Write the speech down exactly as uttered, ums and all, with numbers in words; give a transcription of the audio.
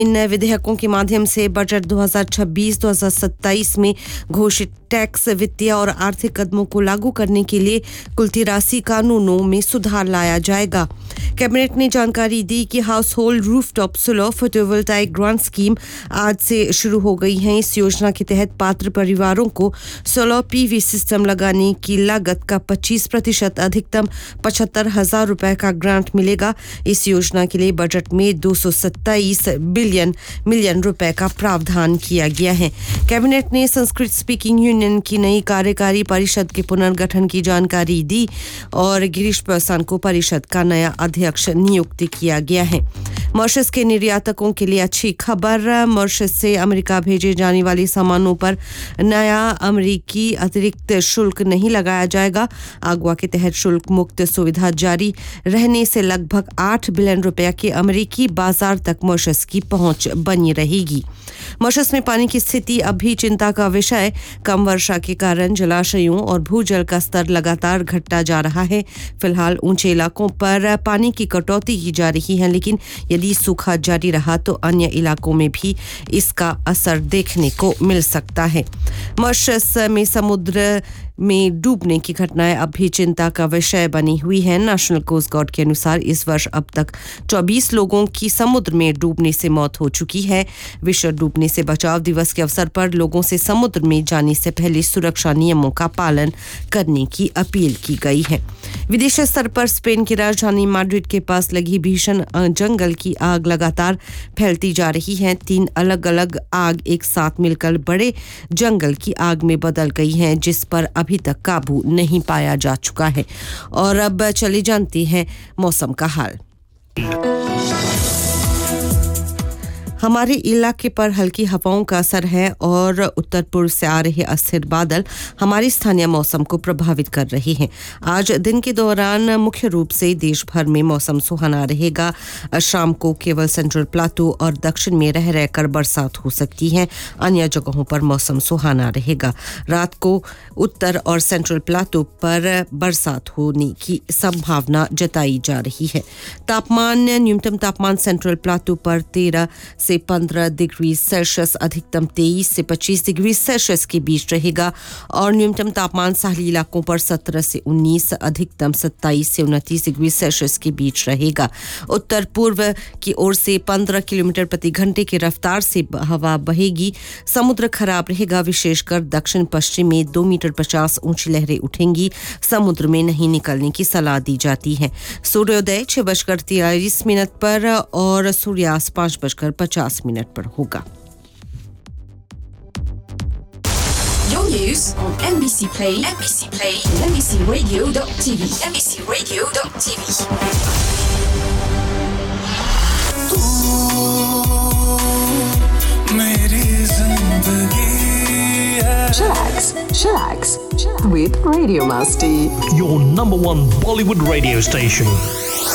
इन नए विधेयकों के माध्यम से बजट दो हज़ार छब्बीस दो हज़ार सत्ताईस में घोषित टैक्स, वित्तीय और आर्थिक कदमों को लागू करने के लिए कुल तिरासी कानूनों में सुधार लाया जाएगा। कैबिनेट ने जानकारी दी कि house hold rooftop solar photovoltaic grant scheme आज से शुरू हो गई है। इस योजना के तहत पात्र परिवारों को सोलर पीवी सिस्टम लगाने की लागत का पच्चीस प्रतिशत अधिकतम पचहत्तर हजार रुपए का ग्रांट मिलेगा। इस योजना के लिए बजट में दो सौ सत्ताईस बिलियन मिलियन रुपए का प्रावधान किया गया है। कैबिनेट ने संस्कृत स्पीकिंग यूनियन की नई कार्यकारी परिषद के पुनर्गठन की जानकारी दी और गिरीश प्रसाद को परिषद का नया अध्यक्ष नियुक्त किया गया है। मॉरिशस के निर्यातकों के लिए अच्छी खबर। मॉरिशस से अमेरिका भेजे जाने वाले सामानों पर नया अमेरिकी अतिरिक्त शुल्क नहीं लगाया जाएगा। आगवा के तहत शुल्क मुक्त सुविधा जारी रहने से लगभग आठ बिलियन रुपए के अमेरिकी बाजार तक मॉरिशस की पहुंच बनी रहेगी। मॉरिशस में पानी की स्थिति अब भी चिंता का विषय। कम वर्षा के कारण जलाशयों और भूजल का स्तर लगातार घटता जा रहा है। फिलहाल ऊंचे इलाकों पर पानी की कटौती की जा रही है, लेकिन यदि सूखा जारी रहा तो अन्य इलाकों में भी इसका असर देखने को मिल सकता है। मॉरिशस में समुद्र में डूबने की घटनाएं अब भी चिंता का विषय बनी हुई है। नेशनल कोस्ट गार्ड के अनुसार इस वर्ष अब तक चौबीस लोगों की समुद्र में डूबने से मौत हो चुकी है। विश्व डूबने से बचाव दिवस के अवसर पर लोगों से समुद्र में जाने से पहले सुरक्षा नियमों का पालन करने की अपील की गई है। विदेशी स्तर पर स्पेन की राजधानी मैड्रिड के पास लगी भीषण जंगल की आग लगातार फैलती जा रही है। तीन अलग अलग आग एक साथ मिलकर बड़े जंगल की आग में बदल गई हैं, जिस पर अभी तक काबू नहीं पाया जा चुका है। और अब चले जानते हैं मौसम का हाल। हमारे इलाके पर हल्की हवाओं का असर है और उत्तर पूर्व से आ रहे अस्थिर बादल हमारे स्थानीय मौसम को प्रभावित कर रहे हैं। आज दिन के दौरान मुख्य रूप से देश भर में मौसम सुहाना रहेगा। शाम को केवल सेंट्रल प्लाटू और दक्षिण में रह रहकर बरसात हो सकती है। अन्य जगहों पर मौसम सुहाना रहेगा। रात को उत्तर और सेंट्रल प्लाटू पर बरसात होने की संभावना जताई जा रही है। तापमान न्यूनतम तापमान सेंट्रल प्लाटू पर तेरह से पंद्रह डिग्री सेल्सियस, अधिकतम तेईस से पच्चीस डिग्री सेल्सियस के बीच रहेगा और न्यूनतम तापमान साहली इलाकों पर सत्रह से उन्नीस, अधिकतम सत्ताईस से उनतीस डिग्री सेल्सियस के बीच रहेगा। उत्तर पूर्व की ओर से पंद्रह किलोमीटर प्रति घंटे की रफ्तार से हवा बहेगी। समुद्र खराब रहेगा, विशेषकर दक्षिण पश्चिम में दो मीटर पचास ऊंची लहरें उठेंगी। समुद्र में नहीं निकलने की सलाह दी जाती है। सूर्योदय छह बजकर तिरालीस मिनट पर और सूर्यास्त पाँच बजकर पचास मिनट पर होगा। Your news on M B C Play, M B C Play, and M B C Radio dot T V, M B C Radio dot T V. तू मेरी जिंदगी है। Chillax, chillax, with Radio Masti. Your number one Bollywood radio station.